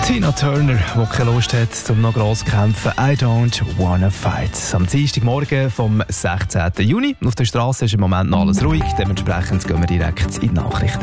Tina Turner, die keine Lust hat, um noch gross zu kämpfen. I don't wanna fight. Am Dienstagmorgen vom 16. Juni. Auf der Straße ist im Moment noch alles ruhig. Dementsprechend gehen wir direkt in die Nachrichten.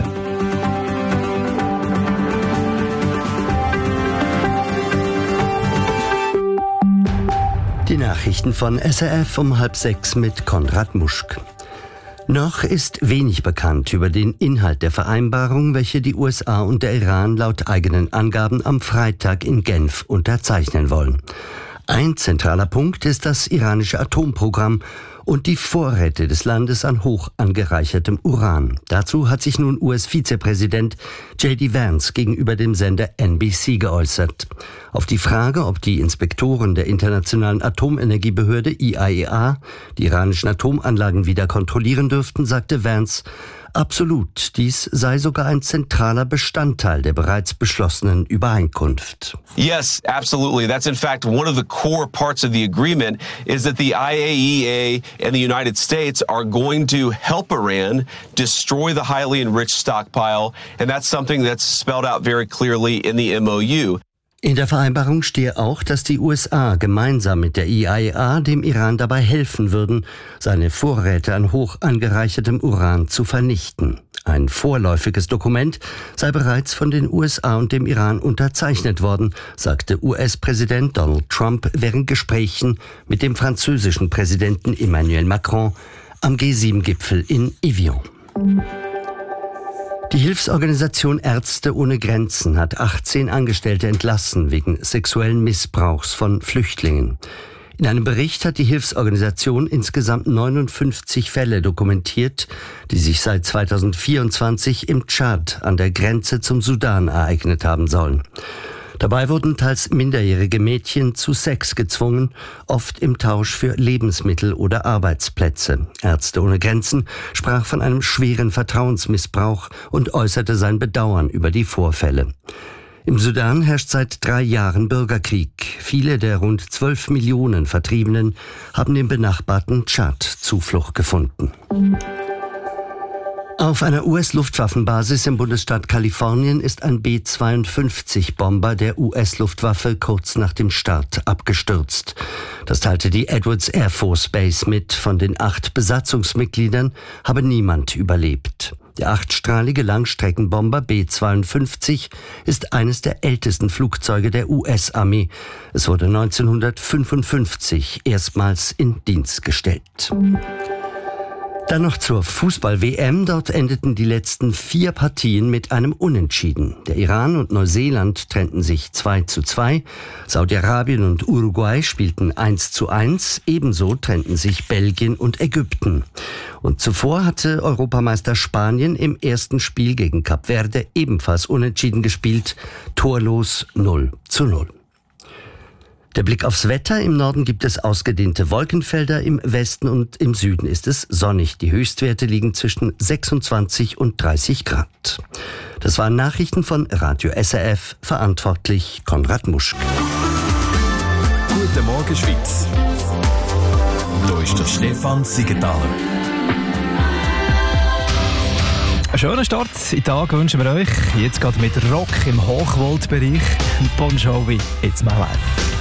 Die Nachrichten von SRF um 5:30 mit Konrad Muschk. Noch ist wenig bekannt über den Inhalt der Vereinbarung, welche die USA und der Iran laut eigenen Angaben am Freitag in Genf unterzeichnen wollen. Ein zentraler Punkt ist das iranische Atomprogramm und die Vorräte des Landes an hoch angereichertem Uran. Dazu hat sich nun US-Vizepräsident J.D. Vance gegenüber dem Sender NBC geäußert. Auf die Frage, ob die Inspektoren der Internationalen Atomenergiebehörde IAEA die iranischen Atomanlagen wieder kontrollieren dürften, sagte Vance: Absolut, dies sei sogar ein zentraler Bestandteil der bereits beschlossenen Übereinkunft. Yes, absolutely. That's in fact one of the core parts of the agreement is that the IAEA and the United States are going to help Iran destroy the highly enriched stockpile, and that's something that's spelled out very clearly in the MOU. In der Vereinbarung stehe auch, dass die USA gemeinsam mit der IAEA dem Iran dabei helfen würden, seine Vorräte an hoch angereichertem Uran zu vernichten. Ein vorläufiges Dokument sei bereits von den USA und dem Iran unterzeichnet worden, sagte US-Präsident Donald Trump während Gesprächen mit dem französischen Präsidenten Emmanuel Macron am G7-Gipfel in Evian. Die Hilfsorganisation Ärzte ohne Grenzen hat 18 Angestellte entlassen wegen sexuellen Missbrauchs von Flüchtlingen. In einem Bericht hat die Hilfsorganisation insgesamt 59 Fälle dokumentiert, die sich seit 2024 im Tschad an der Grenze zum Sudan ereignet haben sollen. Dabei wurden teils minderjährige Mädchen zu Sex gezwungen, oft im Tausch für Lebensmittel oder Arbeitsplätze. Ärzte ohne Grenzen sprach von einem schweren Vertrauensmissbrauch und äußerte sein Bedauern über die Vorfälle. Im Sudan herrscht seit 3 Jahren Bürgerkrieg. Viele der rund 12 Millionen Vertriebenen haben im benachbarten Tschad Zuflucht gefunden. Auf einer US-Luftwaffenbasis im Bundesstaat Kalifornien ist ein B-52-Bomber der US-Luftwaffe kurz nach dem Start abgestürzt. Das teilte die Edwards Air Force Base mit. Von den 8 Besatzungsmitgliedern habe niemand überlebt. Der 8-strahlige Langstreckenbomber B-52 ist eines der ältesten Flugzeuge der US-Armee. Es wurde 1955 erstmals in Dienst gestellt. Dann noch zur Fußball-WM. Dort endeten die letzten 4 Partien mit einem Unentschieden. Der Iran und Neuseeland trennten sich 2:2. Saudi-Arabien und Uruguay spielten 1:1. Ebenso trennten sich Belgien und Ägypten. Und zuvor hatte Europameister Spanien im ersten Spiel gegen Kap Verde ebenfalls unentschieden gespielt. Torlos 0:0. Der Blick aufs Wetter. Im Norden gibt es ausgedehnte Wolkenfelder, im Westen und im Süden ist es sonnig. Die Höchstwerte liegen zwischen 26 und 30 Grad. Das waren Nachrichten von Radio SRF, verantwortlich Konrad Muschk. Guten Morgen, Schweiz. Hier ist der Stefan Siegenthaler. Einen schönen Start in den Tag wünschen wir euch. Jetzt geht mit Rock im Hochvoltbereich. Bon Jovi, It's My Life.